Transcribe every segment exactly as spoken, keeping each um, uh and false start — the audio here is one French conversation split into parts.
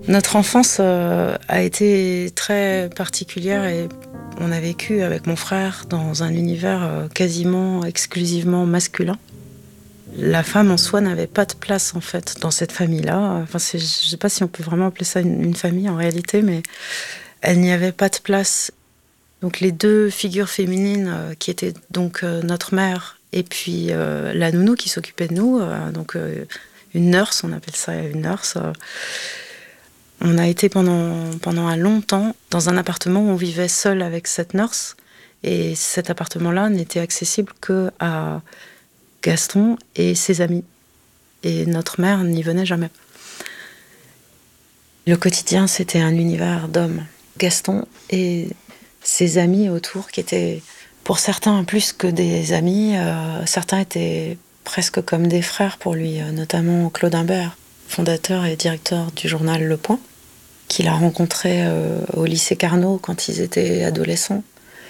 Notre enfance euh, a été très particulière et on a vécu avec mon frère dans un univers euh, quasiment exclusivement masculin. La femme en soi n'avait pas de place en fait dans cette famille-là. Enfin, c'est, je ne sais pas si on peut vraiment appeler ça une, une famille en réalité, mais elle n'y avait pas de place. Donc les deux figures féminines euh, qui étaient donc euh, notre mère et puis euh, la nounou qui s'occupait de nous, euh, donc euh, une nurse, on appelle ça une nurse. Euh, on a été pendant, pendant un long temps dans un appartement où on vivait seul avec cette nurse et cet appartement-là n'était accessible que à Gaston et ses amis. Et notre mère n'y venait jamais. Le quotidien, c'était un univers d'hommes. Gaston et ses amis autour, qui étaient pour certains plus que des amis, euh, certains étaient presque comme des frères pour lui, euh, notamment Claude Imbert, fondateur et directeur du journal Le Point, qu'il a rencontré euh, au lycée Carnot quand ils étaient adolescents.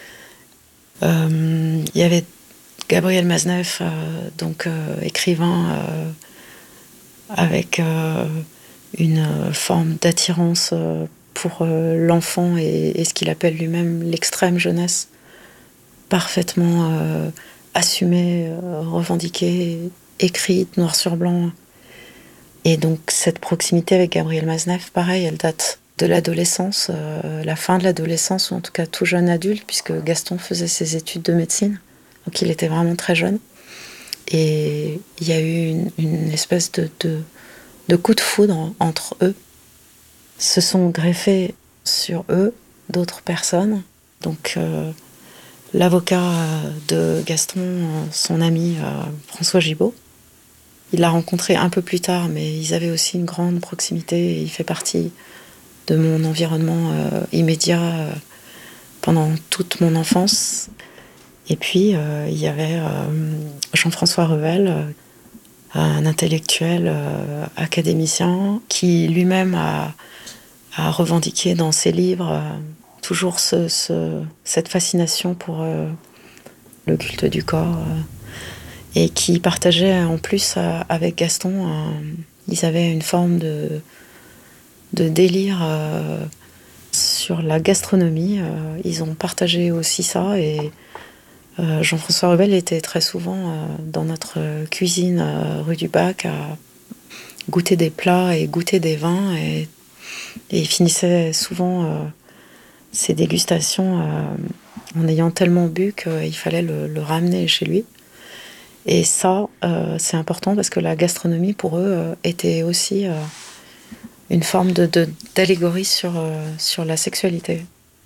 Euh, il y avait Gabriel Maznev, euh, donc euh, écrivain euh, avec euh, une forme d'attirance euh, pour euh, l'enfant et, et ce qu'il appelle lui-même l'extrême jeunesse, parfaitement euh, assumée, euh, revendiquée, écrite noir sur blanc. Et donc cette proximité avec Gabriel Maznev, pareil, elle date de l'adolescence, euh, la fin de l'adolescence, ou en tout cas tout jeune adulte, puisque Gaston faisait ses études de médecine. Donc il était vraiment très jeune. Et il y a eu une, une espèce de, de, de coup de foudre entre eux. Se sont greffés sur eux d'autres personnes. Donc euh, l'avocat de Gaston, son ami euh, François Gibault, il l'a rencontré un peu plus tard, mais ils avaient aussi une grande proximité. Et il fait partie de mon environnement euh, immédiat euh, pendant toute mon enfance. Et puis, euh, il y avait euh, Jean-François Revel, euh, un intellectuel euh, académicien, qui lui-même a, a revendiqué dans ses livres euh, toujours ce, ce, cette fascination pour euh, le culte du corps. Euh, et qui partageait en plus euh, avec Gaston, euh, ils avaient une forme de, de délire euh, sur la gastronomie. Euh, ils ont partagé aussi ça et Euh, Jean-François Revel était très souvent euh, dans notre cuisine euh, rue du Bac à goûter des plats et goûter des vins et, et il finissait souvent euh, ses dégustations euh, en ayant tellement bu qu'il fallait le, le ramener chez lui. Et ça, euh, c'est important parce que la gastronomie pour eux euh, était aussi euh, une forme de, de, d'allégorie sur, euh, sur la sexualité.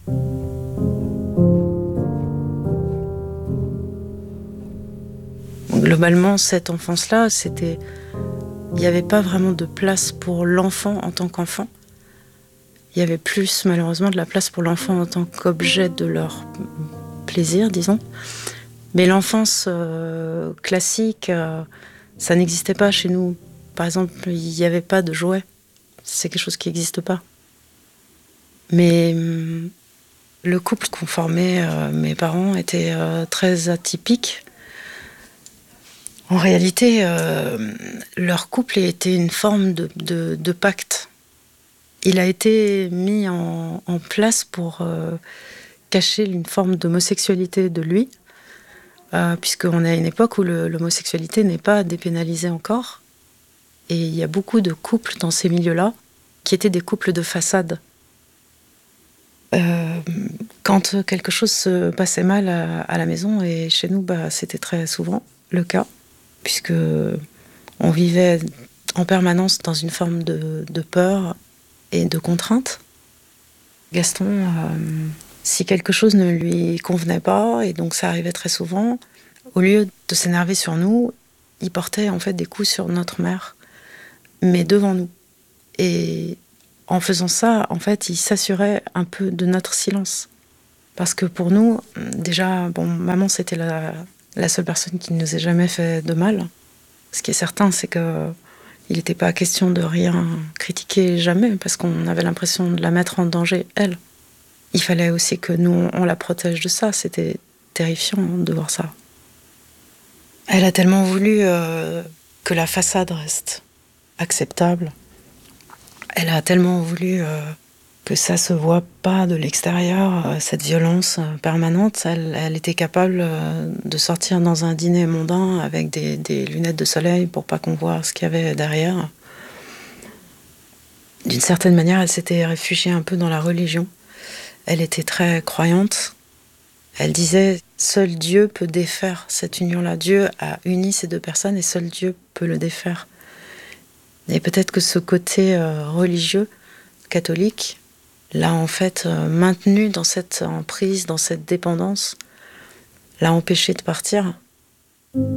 Globalement, cette enfance-là, c'était, il n'y avait pas vraiment de place pour l'enfant en tant qu'enfant. Il y avait plus, malheureusement, de la place pour l'enfant en tant qu'objet de leur plaisir, disons. Mais l'enfance euh, classique, euh, ça n'existait pas chez nous. Par exemple, il n'y avait pas de jouets. C'est quelque chose qui n'existe pas. Mais hum, le couple qu'ont formé euh, mes parents était euh, très atypique. En réalité, euh, leur couple était une forme de, de, de pacte. Il a été mis en, en place pour euh, cacher une forme d'homosexualité de lui, euh, puisqu'on est à une époque où le, l'homosexualité n'est pas dépénalisée encore. Et il y a beaucoup de couples dans ces milieux-là qui étaient des couples de façade. Euh, quand quelque chose se passait mal à, à la maison, et chez nous, bah, c'était très souvent le cas, puisque on vivait en permanence dans une forme de, de peur et de contrainte. Gaston, euh, si quelque chose ne lui convenait pas, et donc ça arrivait très souvent, au lieu de s'énerver sur nous, il portait en fait des coups sur notre mère, mais devant nous. Et en faisant ça, en fait, il s'assurait un peu de notre silence. Parce que pour nous, déjà, bon, maman, c'était la, la seule personne qui ne nous ait jamais fait de mal. Ce qui est certain, c'est que il n'était pas question de rien critiquer jamais, parce qu'on avait l'impression de la mettre en danger, elle. Il fallait aussi que nous, on la protège de ça. C'était terrifiant de voir ça. Elle a tellement voulu euh, que la façade reste acceptable, Elle a tellement voulu euh, que ça se voit pas de l'extérieur, euh, cette violence euh, permanente. Elle, elle était capable euh, de sortir dans un dîner mondain avec des, des lunettes de soleil pour pas qu'on voit ce qu'il y avait derrière. D'une certaine manière, elle s'était réfugiée un peu dans la religion. Elle était très croyante. Elle disait, seul Dieu peut défaire cette union-là. Dieu a uni ces deux personnes et seul Dieu peut le défaire. Et peut-être que ce côté euh, religieux, catholique, l'a en fait euh, maintenue dans cette emprise, dans cette dépendance, l'a empêchée de partir.